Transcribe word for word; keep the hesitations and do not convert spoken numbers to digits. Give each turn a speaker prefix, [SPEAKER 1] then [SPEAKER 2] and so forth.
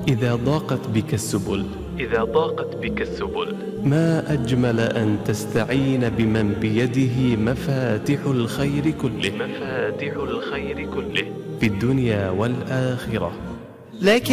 [SPEAKER 1] إذا ضاقت بك السبل إذا ضاقت بك السبل ما أجمل أن تستعين بمن بيده مفاتح الخير كله مفاتح الخير كله في الدنيا والآخرة.
[SPEAKER 2] لكن